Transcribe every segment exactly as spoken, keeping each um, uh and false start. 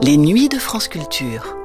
Les nuits de France Culture.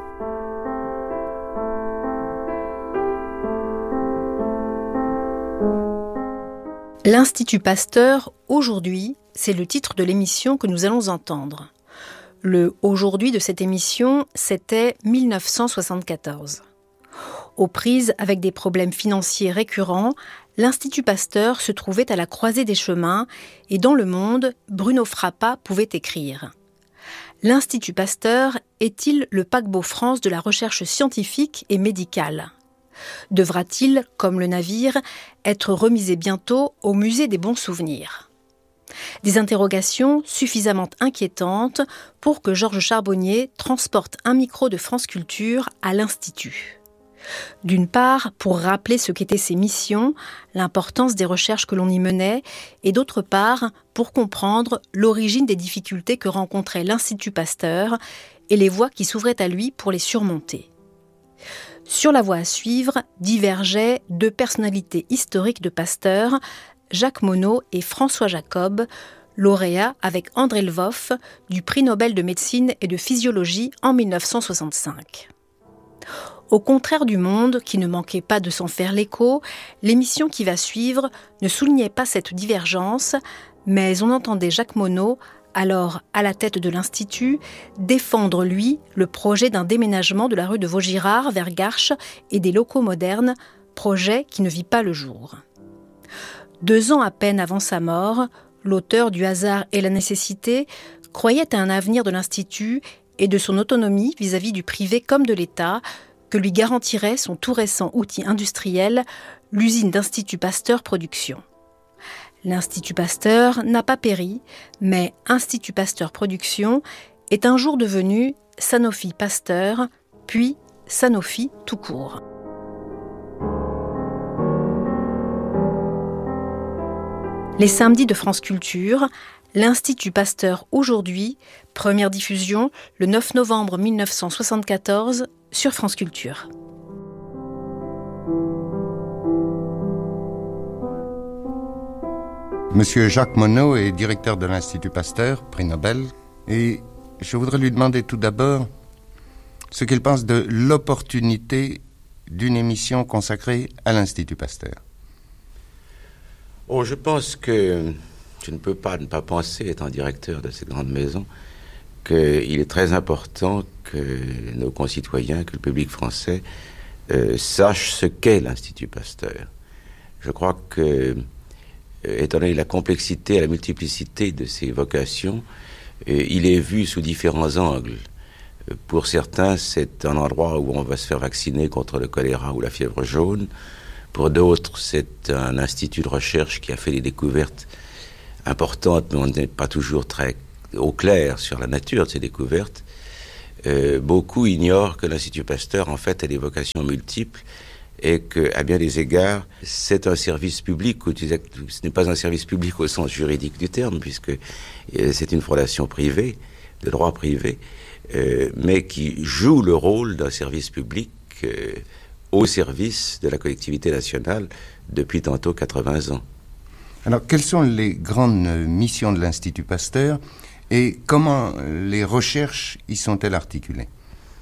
L'Institut Pasteur, aujourd'hui, c'est le titre de l'émission que nous allons entendre. Le « aujourd'hui » de cette émission, c'était mille neuf cent soixante-quatorze. Aux prises avec des problèmes financiers récurrents, l'Institut Pasteur se trouvait à la croisée des chemins et dans Le Monde, Bruno Frappa pouvait écrire « L'Institut Pasteur est-il le paquebot France de la recherche scientifique et médicale ? Devra-t-il, comme le navire, être remisé bientôt au musée des bons souvenirs ?» Des interrogations suffisamment inquiétantes pour que Georges Charbonnier transporte un micro de France Culture à l'Institut. D'une part, pour rappeler ce qu'étaient ses missions, l'importance des recherches que l'on y menait, et d'autre part, pour comprendre l'origine des difficultés que rencontrait l'Institut Pasteur et les voies qui s'ouvraient à lui pour les surmonter. Sur la voie à suivre divergeaient deux personnalités historiques de Pasteur, Jacques Monod et François Jacob, lauréats avec André Lvoff du prix Nobel de médecine et de physiologie en mille neuf cent soixante-cinq. Au contraire du Monde, qui ne manquait pas de s'en faire l'écho, l'émission qui va suivre ne soulignait pas cette divergence, mais on entendait Jacques Monod, alors à la tête de l'Institut, défendre, lui, le projet d'un déménagement de la rue de Vaugirard vers Garches et des locaux modernes, projet qui ne vit pas le jour. Deux ans à peine avant sa mort, l'auteur du Hasard et la nécessité croyait à un avenir de l'Institut et de son autonomie vis-à-vis du privé comme de l'État, que lui garantirait son tout récent outil industriel, l'usine d'Institut Pasteur Production. L'Institut Pasteur n'a pas péri, mais Institut Pasteur Production est un jour devenu Sanofi Pasteur, puis Sanofi tout court. Les samedis de France Culture, l'Institut Pasteur aujourd'hui, première diffusion le neuf novembre mille neuf cent soixante-quatorze sur France Culture. Monsieur Jacques Monod est directeur de l'Institut Pasteur, prix Nobel, et je voudrais lui demander tout d'abord ce qu'il pense de l'opportunité d'une émission consacrée à l'Institut Pasteur. Oh, je pense que je ne peux pas ne pas penser, étant directeur de cette grande maison, qu'il est très important que nos concitoyens, que le public français euh, sache ce qu'est l'Institut Pasteur. Je crois que, euh, étant donné la complexité et la multiplicité de ses vocations, euh, il est vu sous différents angles. Euh, pour certains, c'est un endroit où on va se faire vacciner contre le choléra ou la fièvre jaune. Pour d'autres, c'est un institut de recherche qui a fait des découvertes importantes, mais on n'est pas toujours très au clair sur la nature de ces découvertes. Euh, beaucoup ignorent que l'Institut Pasteur, en fait, a des vocations multiples et qu'à bien des égards, c'est un service public, ou ce n'est pas un service public au sens juridique du terme, puisque c'est une fondation privée, de droit privé, euh, mais qui joue le rôle d'un service public euh, au service de la collectivité nationale depuis tantôt quatre-vingts ans. Alors, quelles sont les grandes missions de l'Institut Pasteur et comment les recherches y sont-elles articulées ?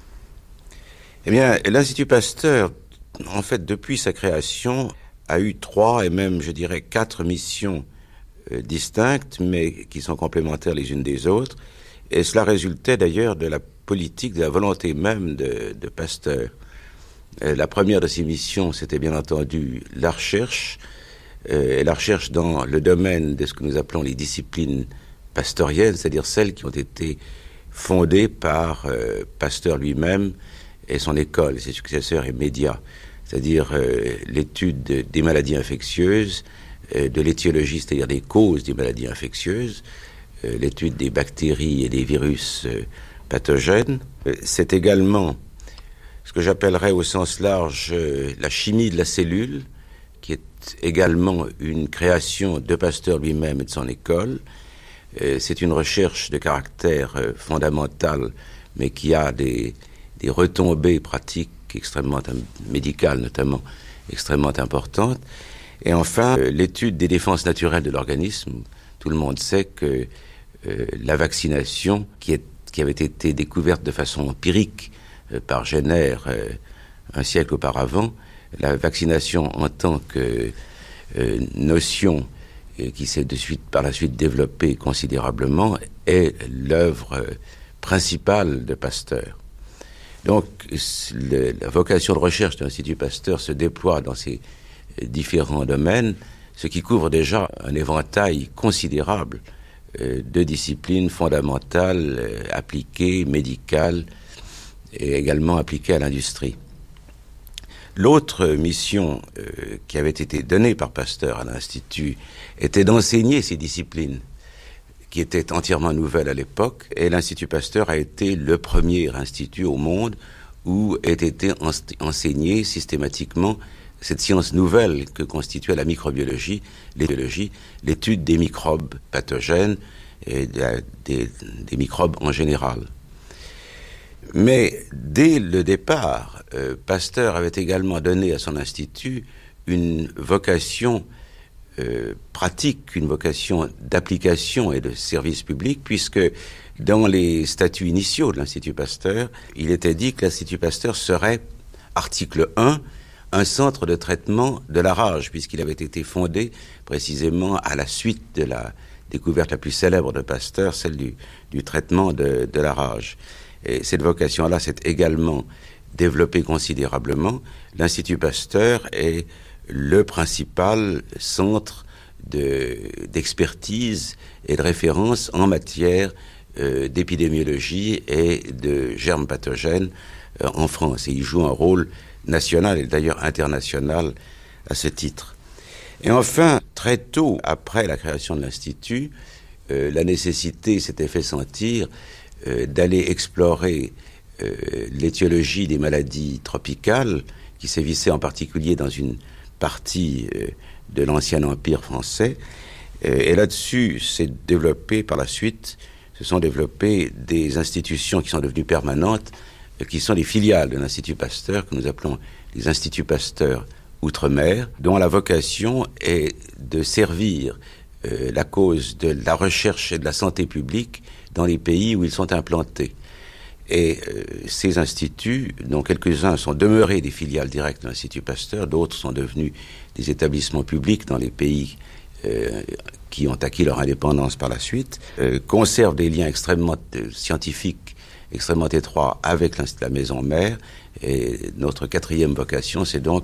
Eh bien, l'Institut Pasteur, en fait, depuis sa création, a eu trois et même, je dirais, quatre missions euh, distinctes, mais qui sont complémentaires les unes des autres. Et cela résultait d'ailleurs de la politique, de la volonté même de, de Pasteur. Euh, la première de ces missions, c'était bien entendu la recherche, euh, et la recherche dans le domaine de ce que nous appelons les disciplines pasteuriennes, c'est-à-dire celles qui ont été fondées par euh, Pasteur lui-même et son école, ses successeurs immédiats, c'est-à-dire euh, l'étude de, des maladies infectieuses, euh, de l'étiologie, c'est-à-dire des causes des maladies infectieuses, euh, l'étude des bactéries et des virus euh, pathogènes. Euh, c'est également ce que j'appellerais au sens large euh, la chimie de la cellule, qui est également une création de Pasteur lui-même et de son école. Euh, c'est une recherche de caractère euh, fondamental, mais qui a des, des retombées pratiques extrêmement médicales, notamment, extrêmement importantes. Et enfin, euh, l'étude des défenses naturelles de l'organisme. Tout le monde sait que euh, la vaccination, qui est qui avait été découverte de façon empirique euh, par Jenner euh, un siècle auparavant, la vaccination en tant que euh, notion euh, qui s'est de suite, par la suite développée considérablement, est l'œuvre euh, principale de Pasteur. Donc, le, la vocation de recherche de l'Institut Pasteur se déploie dans ces différents domaines, ce qui couvre déjà un éventail considérable euh, de disciplines fondamentales, euh, appliquées, médicales, et également appliquées à l'industrie. L'autre mission euh, qui avait été donnée par Pasteur à l'Institut était d'enseigner ces disciplines, qui était entièrement nouvelle à l'époque, et l'Institut Pasteur a été le premier institut au monde où ait été enseignée systématiquement cette science nouvelle que constituait la microbiologie, l'éthologie, l'étude des microbes pathogènes et des, des, des microbes en général. Mais dès le départ, euh, Pasteur avait également donné à son institut une vocation Euh, pratique, une vocation d'application et de service public, puisque dans les statuts initiaux de l'Institut Pasteur, il était dit que l'Institut Pasteur serait, article un, un centre de traitement de la rage, puisqu'il avait été fondé précisément à la suite de la découverte la plus célèbre de Pasteur, celle du, du traitement de, de la rage. Et cette vocation-là s'est également développée considérablement. L'Institut Pasteur est le principal centre de, d'expertise et de référence en matière euh, d'épidémiologie et de germes pathogènes euh, en France. Et il joue un rôle national et d'ailleurs international à ce titre. Et enfin, très tôt après la création de l'Institut, euh, la nécessité s'était fait sentir euh, d'aller explorer euh, l'étiologie des maladies tropicales qui sévissaient en particulier dans une partie euh, de l'ancien empire français. Euh, et là-dessus, s'est développé par la suite, se sont développées des institutions qui sont devenues permanentes, euh, qui sont les filiales de l'Institut Pasteur, que nous appelons les Instituts Pasteur Outre-mer, dont la vocation est de servir euh, la cause de la recherche et de la santé publique dans les pays où ils sont implantés. Et euh, ces instituts, dont quelques-uns sont demeurés des filiales directes de l'Institut Pasteur, d'autres sont devenus des établissements publics dans les pays euh, qui ont acquis leur indépendance par la suite, euh, conservent des liens extrêmement euh, scientifiques, extrêmement étroits avec la maison mère. Et notre quatrième vocation, c'est donc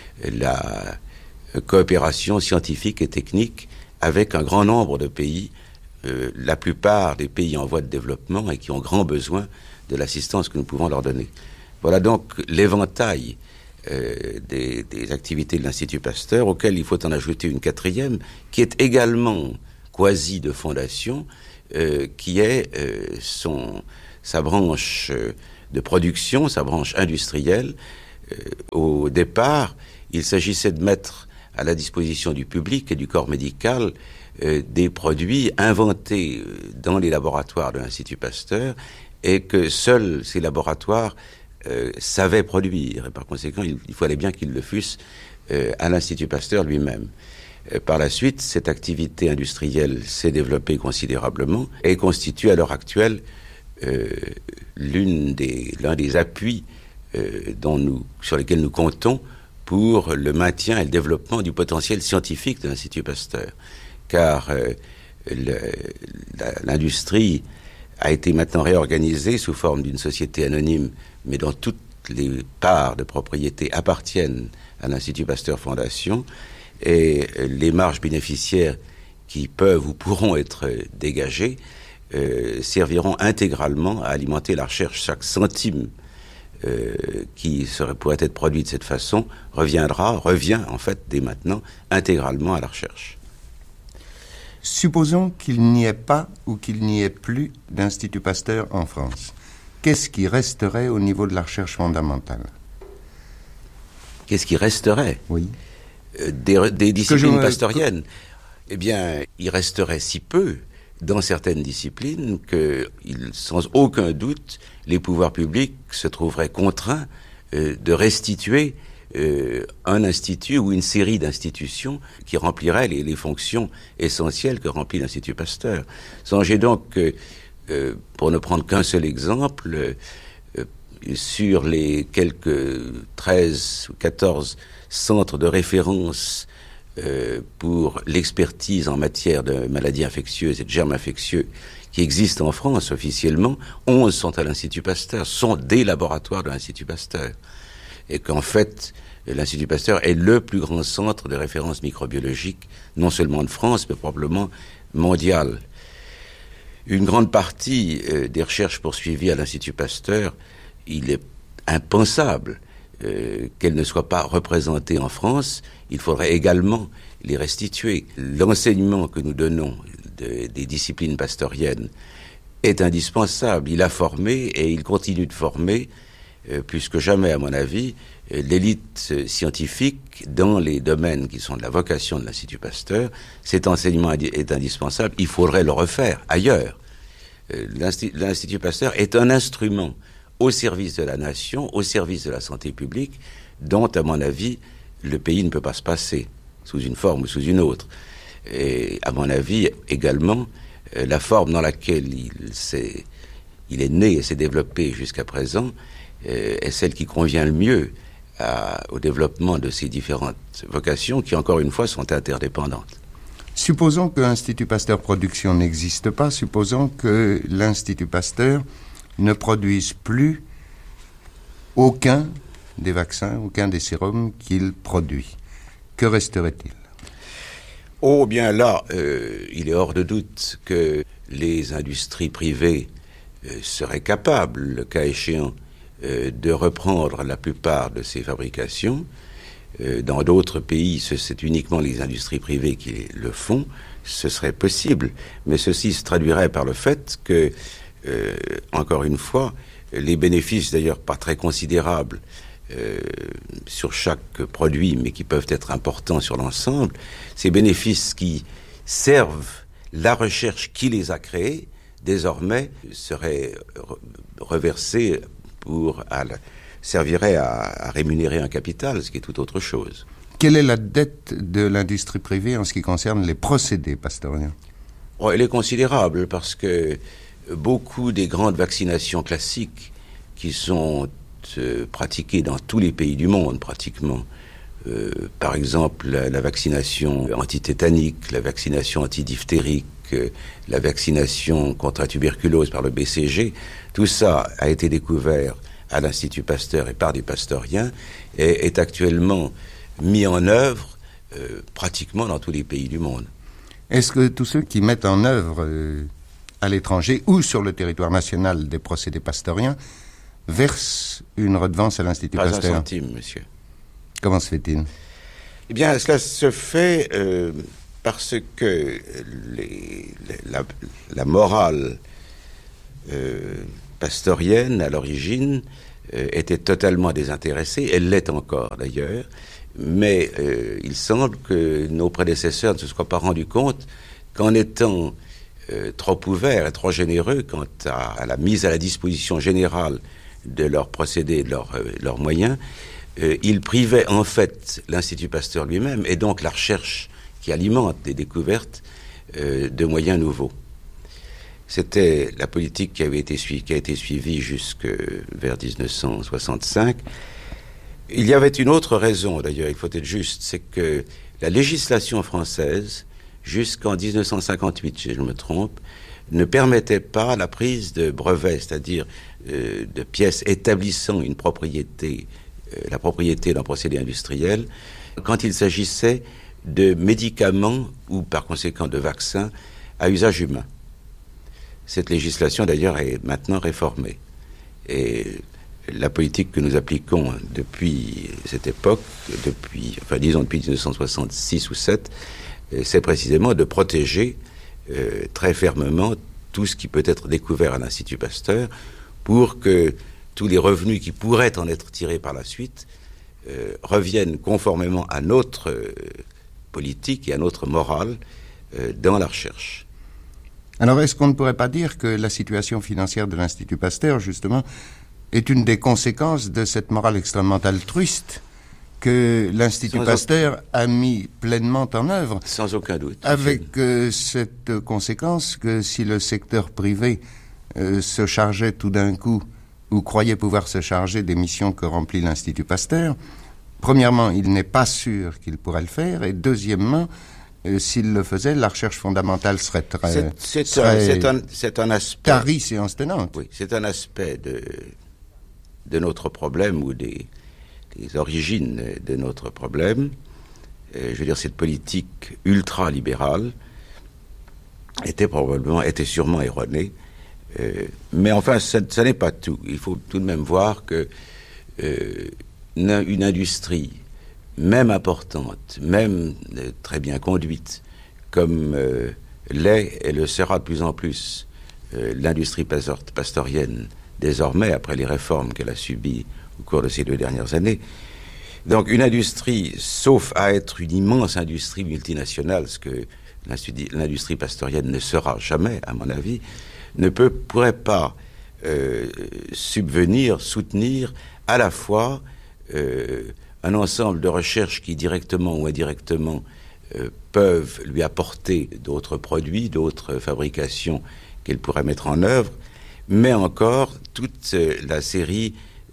la coopération scientifique et technique avec un grand nombre de pays, euh, la plupart des pays en voie de développement et qui ont grand besoin de l'assistance que nous pouvons leur donner. Voilà donc l'éventail euh, des, des activités de l'Institut Pasteur, auquel il faut en ajouter une quatrième, qui est également quasi de fondation, euh, qui est euh, son, sa branche euh, de production, sa branche industrielle. Euh, au départ, il s'agissait de mettre à la disposition du public et du corps médical euh, des produits inventés dans les laboratoires de l'Institut Pasteur, et que seuls ces laboratoires euh, savaient produire. Et par conséquent, il, il fallait bien qu'ils le fussent euh, à l'Institut Pasteur lui-même. Euh, par la suite, cette activité industrielle s'est développée considérablement et constitue à l'heure actuelle euh, l'une des, l'un des appuis euh, dont nous, sur lesquels nous comptons pour le maintien et le développement du potentiel scientifique de l'Institut Pasteur. Car euh, le, la, l'industrie a été maintenant réorganisée sous forme d'une société anonyme, mais dont toutes les parts de propriété appartiennent à l'Institut Pasteur Fondation, et les marges bénéficiaires qui peuvent ou pourront être dégagées euh, serviront intégralement à alimenter la recherche. Chaque centime euh, qui serait, pourrait être produit de cette façon reviendra, revient en fait dès maintenant intégralement à la recherche. Supposons qu'il n'y ait pas ou qu'il n'y ait plus d'Institut Pasteur en France. Qu'est-ce qui resterait au niveau de la recherche fondamentale ? Qu'est-ce qui resterait ? Oui. Euh, des, des disciplines je... pasteuriennes. Eh bien, il resterait si peu dans certaines disciplines que, il, sans aucun doute, les pouvoirs publics se trouveraient contraints euh, de restituer Euh, un institut ou une série d'institutions qui rempliraient les, les fonctions essentielles que remplit l'Institut Pasteur. Songez donc que Euh, pour ne prendre qu'un seul exemple, euh, sur les quelques treize ou quatorze centres de référence euh, pour l'expertise en matière de maladies infectieuses et de germes infectieux qui existent en France officiellement, onze sont à l'Institut Pasteur, sont des laboratoires de l'Institut Pasteur. Et qu'en fait, l'Institut Pasteur est le plus grand centre de référence microbiologique, non seulement de France, mais probablement mondial. Une grande partie euh, des recherches poursuivies à l'Institut Pasteur, il est impensable euh, qu'elles ne soient pas représentées en France. Il faudrait également les restituer. L'enseignement que nous donnons de, des disciplines pasteuriennes est indispensable. Il a formé et il continue de former, euh, plus que jamais à mon avis, euh, l'élite euh, scientifique dans les domaines qui sont de la vocation de l'Institut Pasteur. Cet enseignement est indispensable. Il faudrait le refaire ailleurs. Euh, L'Institut, l'Institut Pasteur est un instrument au service de la nation, au service de la santé publique, dont, à mon avis, le pays ne peut pas se passer, sous une forme ou sous une autre. Et, à mon avis, également, euh, la forme dans laquelle il, s'est, il est né et s'est développé jusqu'à présent euh, est celle qui convient le mieux à, au développement de ces différentes vocations qui, encore une fois, sont interdépendantes. Supposons que l'Institut Pasteur Production n'existe pas, supposons que l'Institut Pasteur ne produise plus aucun des vaccins, aucun des sérums qu'il produit. Que resterait-il ? Oh, bien là, euh, il est hors de doute que les industries privées euh, seraient capables, le cas échéant, euh, de reprendre la plupart de ces fabrications. Euh, dans d'autres pays, ce, c'est uniquement les industries privées qui le font. Ce serait possible, mais ceci se traduirait par le fait que, euh, encore une fois, les bénéfices, d'ailleurs pas très considérables, Euh, sur chaque produit, mais qui peuvent être importants sur l'ensemble, ces bénéfices qui servent la recherche qui les a créés, désormais, seraient re- reversés pour, à la, serviraient à, à rémunérer un capital, ce qui est tout autre chose. Quelle est la dette de l'industrie privée en ce qui concerne les procédés pasteuriens ? Oh, elle est considérable parce que beaucoup des grandes vaccinations classiques qui sont euh, pratiquées dans tous les pays du monde, pratiquement, euh, par exemple la, la vaccination antitétanique, la vaccination antidiphtérique, euh, la vaccination contre la tuberculose par le B C G, tout ça a été découvert à l'Institut Pasteur et par des pasteuriens et est actuellement mis en œuvre euh, pratiquement dans tous les pays du monde. Est-ce que tous ceux qui mettent en œuvre euh, à l'étranger ou sur le territoire national des procédés pasteuriens versent une redevance à l'Institut Pas Pasteur ? un centime, monsieur. Comment se fait-il ? Eh bien, cela se fait euh, parce que les, les, la, la morale euh, pasteurienne, à l'origine, euh, était totalement désintéressée. Elle l'est encore, d'ailleurs. Mais euh, il semble que nos prédécesseurs ne se soient pas rendus compte qu'en étant euh, trop ouverts et trop généreux quant à, à la mise à la disposition générale de leurs procédés et de leurs, euh, leurs moyens, euh, ils privaient en fait l'Institut Pasteur lui-même et donc la recherche qui alimente des découvertes euh, de moyens nouveaux. C'était la politique qui avait été suivie, qui a été suivie jusque vers dix-neuf cent soixante-cinq. Il y avait une autre raison, d'ailleurs, il faut être juste, c'est que la législation française, jusqu'en dix-neuf cent cinquante-huit, si je me trompe, ne permettait pas la prise de brevets, c'est-à-dire euh, de pièces établissant une propriété, euh, la propriété d'un procédé industriel, quand il s'agissait de médicaments ou par conséquent de vaccins à usage humain. Cette législation, d'ailleurs, est maintenant réformée. Et la politique que nous appliquons depuis cette époque, depuis, enfin disons depuis dix-neuf cent soixante-six ou sept, c'est précisément de protéger euh, très fermement tout ce qui peut être découvert à l'Institut Pasteur pour que tous les revenus qui pourraient en être tirés par la suite euh, reviennent conformément à notre euh, politique et à notre morale euh, dans la recherche. Alors, est-ce qu'on ne pourrait pas dire que la situation financière de l'Institut Pasteur, justement, est une des conséquences de cette morale extrêmement altruiste que l'Institut Sans Pasteur aucun... a mis pleinement en œuvre? Sans aucun doute. Avec euh, cette conséquence que si le secteur privé euh, se chargeait tout d'un coup, ou croyait pouvoir se charger des missions que remplit l'Institut Pasteur, premièrement, il n'est pas sûr qu'il pourrait le faire, et deuxièmement, euh, s'il le faisait, la recherche fondamentale serait très... C'est, c'est, serait un, c'est, un, c'est un aspect... tarie séance tenante. Oui, c'est un aspect de, de notre problème, ou des, des origines de notre problème. Euh, je veux dire, cette politique ultra-libérale était probablement, était sûrement erronée. Euh, mais enfin, ça, ça n'est pas tout. Il faut tout de même voir que euh, une, une industrie, même importante, même euh, très bien conduite, comme euh, l'est et le sera de plus en plus euh, l'industrie pasteur, pastorienne, désormais, après les réformes qu'elle a subies au cours de ces deux dernières années. Donc une industrie, sauf à être une immense industrie multinationale, ce que l'industrie pastorienne ne sera jamais, à mon avis, ne peut, pourrait pas euh, subvenir, soutenir à la fois euh, un ensemble de recherches qui, directement ou indirectement, euh, peuvent lui apporter d'autres produits, d'autres fabrications qu'elle pourrait mettre en œuvre, mais encore toute euh, la série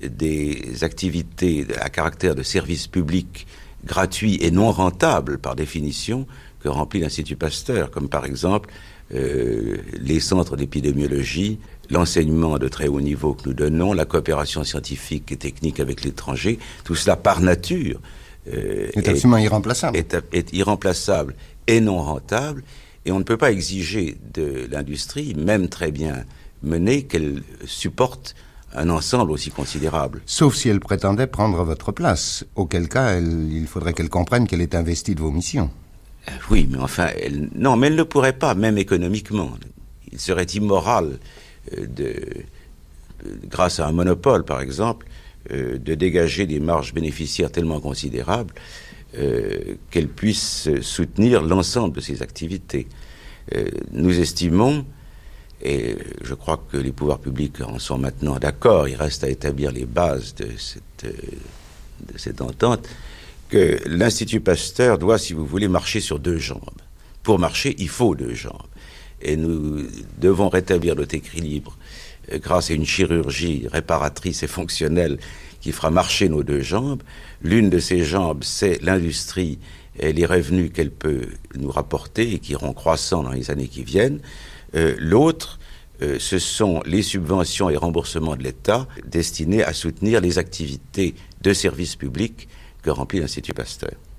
des activités à caractère de service public gratuit et non rentable, par définition, que remplit l'Institut Pasteur, comme par exemple euh, les centres d'épidémiologie, l'enseignement de très haut niveau que nous donnons, la coopération scientifique et technique avec l'étranger, tout cela par nature euh, est absolument est, irremplaçable. Est, est irremplaçable et non rentable, et on ne peut pas exiger de l'industrie, même très bien menée, qu'elle supporte un ensemble aussi considérable. Sauf si elle prétendait prendre votre place, auquel cas elle, il faudrait qu'elle comprenne qu'elle est investie de vos missions. Euh, oui, mais enfin, elle, non, mais elle ne pourrait pas, même économiquement. Il serait immoral, euh, de, de, grâce à un monopole, par exemple, euh, de dégager des marges bénéficiaires tellement considérables euh, qu'elle puisse soutenir l'ensemble de ses activités. Euh, nous estimons, et je crois que les pouvoirs publics en sont maintenant d'accord, il reste à établir les bases de cette, de cette entente, que l'Institut Pasteur doit, si vous voulez, marcher sur deux jambes. Pour marcher, il faut deux jambes. Et nous devons rétablir notre équilibre euh, grâce à une chirurgie réparatrice et fonctionnelle qui fera marcher nos deux jambes. L'une de ces jambes, c'est l'industrie et les revenus qu'elle peut nous rapporter et qui iront croissant dans les années qui viennent. Euh, l'autre, euh, ce sont les subventions et remboursements de l'État destinés à soutenir les activités de service public que remplit l'Institut Pasteur.